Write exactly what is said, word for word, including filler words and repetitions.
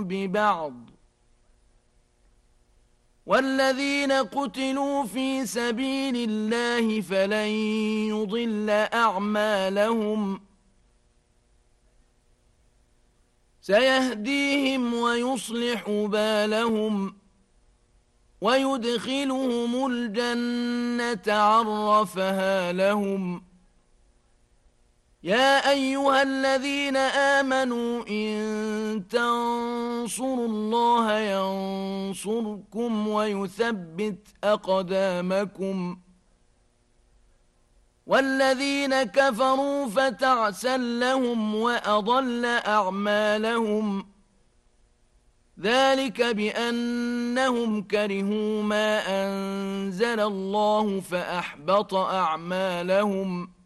ببعض والذين قتلوا في سبيل الله فلن يضل أعمالهم سيهديهم ويصلح بالهم ويدخلهم الجنة عرفها لهم يا أيها الذين آمنوا إن تنصروا الله ينصركم ويثبت أقدامكم والذين كفروا فتعسا لهم وأضل أعمالهم ذلك بأنهم كرهوا ما أنزل الله فأحبط أعمالهم